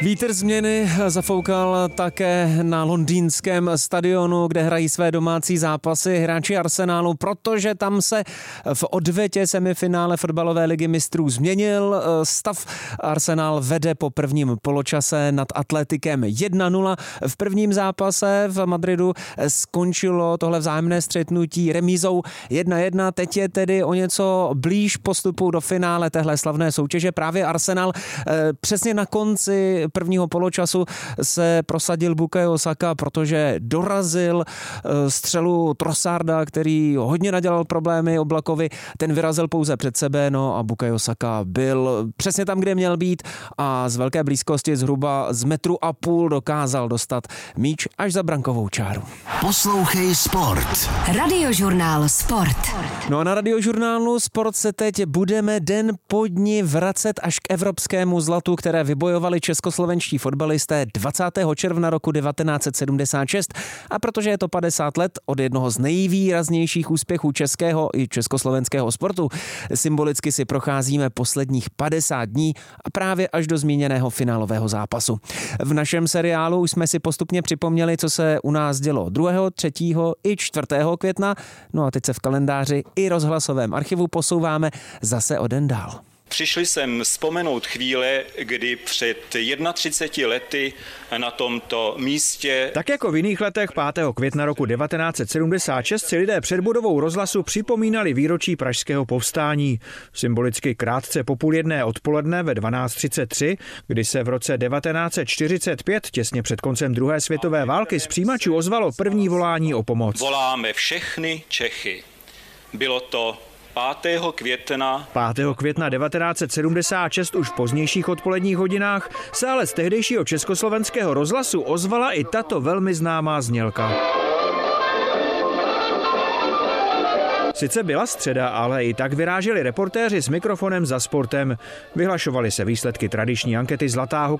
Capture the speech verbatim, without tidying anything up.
Vítr změny zafoukal také na londýnském stadionu, kde hrají své domácí zápasy hráči Arsenálu, protože tam se v odvetě semifinále fotbalové ligy mistrů změnil stav. Arsenal vede po prvním poločase nad Atletikem jedna nula. V prvním zápase v Madridu skončilo tohle vzájemné střetnutí remízou jedna jedna. Teď je tedy o něco blíž postupu do finále téhle slavné soutěže. Právě Arsenal přesně na konci prvního poločasu se prosadil Bukayo Saka, protože dorazil střelu Trossarda, který hodně nadělal problémy Oblakovi. Ten vyrazil pouze před sebe, no a Bukayo Saka byl přesně tam, kde měl být a z velké blízkosti zhruba z metru a půl dokázal dostat míč až za brankovou čáru. Poslouchej Sport. Radiožurnál Sport. No a na Radiožurnálu Sport se teď budeme den po dni vracet až k evropskému zlatu, které vybojovali českoslovenští fotbalisté dvacátého června roku devatenáct set sedmdesát šest. A protože je to padesát let od jednoho z nejvýraznějších úspěchů českého i československého sportu, symbolicky si procházíme posledních padesát dní a právě až do zmíněného finálového zápasu. V našem seriálu už jsme si postupně připomněli, co se u nás dělo druhého, třetího i čtvrtého května. No a teď se v kalendáři i rozhlasovém archivu posouváme zase o den dál. Přišli jsem vzpomenout chvíle, kdy před třiceti jednou lety na tomto místě... Tak jako v jiných letech pátého května roku devatenáct set sedmdesát šest si lidé před budovou rozhlasu připomínali výročí pražského povstání. Symbolicky krátce po půl jedné odpoledne ve dvanáct třicet tři, kdy se v roce devatenáct set čtyřicet pět, těsně před koncem druhé světové války, z přijímačů ozvalo první volání o pomoc. Voláme všechny Čechy. Bylo to pátého května. pátého května devatenáct set sedmdesát šest už v pozdějších odpoledních hodinách se ale z tehdejšího československého rozhlasu ozvala i tato velmi známá znělka. Sice byla středa, ale i tak vyráželi reportéři s mikrofonem za sportem. Vyhlašovaly se výsledky tradiční ankety Zlatá